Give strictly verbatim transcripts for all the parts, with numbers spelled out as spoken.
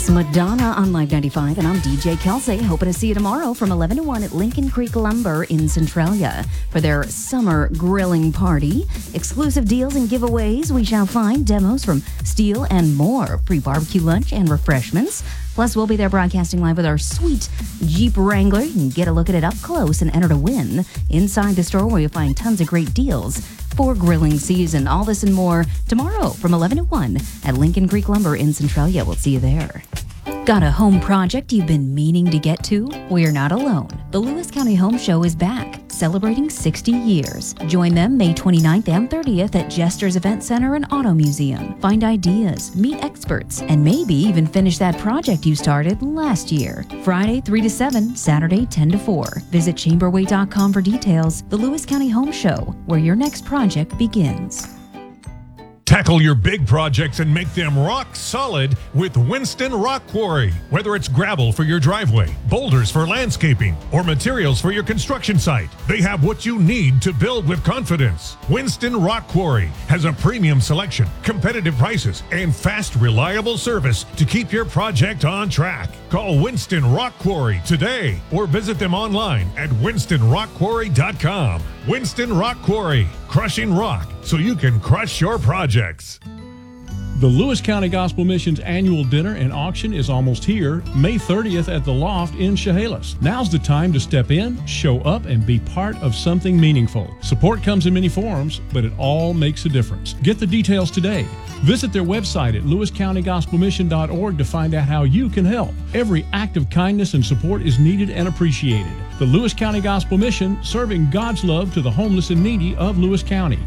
It's Madonna on Live ninety-five, and I'm D J Kelsey, hoping to see you tomorrow from eleven to one at Lincoln Creek Lumber in Centralia for their summer grilling party. Exclusive deals and giveaways. We shall find demos from steel and more. Free barbecue lunch and refreshments. Plus, we'll be there broadcasting live with our sweet Jeep Wrangler. You can get a look at it up close and enter to win. Inside the store where you'll find tons of great deals for grilling season. All this and more tomorrow from eleven to one at Lincoln Creek Lumber in Centralia. We'll see you there. Got a home project you've been meaning to get to? We're not alone. The Lewis County Home Show is back, celebrating sixty years. Join them May twenty-ninth and thirtieth at Jester's Event Center and Auto Museum. Find ideas, meet experts, and maybe even finish that project you started last year. Friday three to seven, Saturday ten to four. Visit chamberway dot com for details. The Lewis County Home Show, where your next project begins. Tackle your big projects and make them rock solid with Winston Rock Quarry. Whether it's gravel for your driveway, boulders for landscaping, or materials for your construction site, they have what you need to build with confidence. Winston Rock Quarry has a premium selection, competitive prices, and fast, reliable service to keep your project on track. Call Winston Rock Quarry today or visit them online at winston rock quarry dot com. Winston Rock Quarry, crushing rock so you can crush your projects. The Lewis County Gospel Mission's annual dinner and auction is almost here, May thirtieth at the Loft in Chehalis. Now's the time to step in, show up, and be part of something meaningful. Support comes in many forms, but it all makes a difference. Get the details today. Visit their website at lewis county gospel mission dot org to find out how you can help. Every act of kindness and support is needed and appreciated. The Lewis County Gospel Mission, serving God's love to the homeless and needy of Lewis County.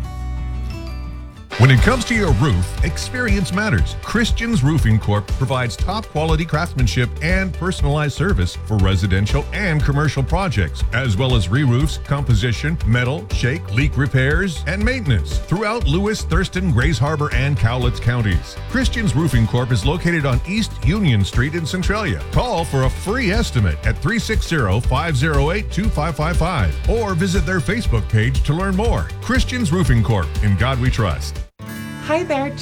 When it comes to your roof, experience matters. Christian's Roofing Corp provides top quality craftsmanship and personalized service for residential and commercial projects, as well as re-roofs, composition, metal, shake, leak repairs, and maintenance throughout Lewis, Thurston, Grays Harbor, and Cowlitz counties. Christian's Roofing Corp is located on East Union Street in Centralia. Call for a free estimate at three six zero, five zero eight, two five five five or visit their Facebook page to learn more. Christian's Roofing Corp. In God we trust. Hi there.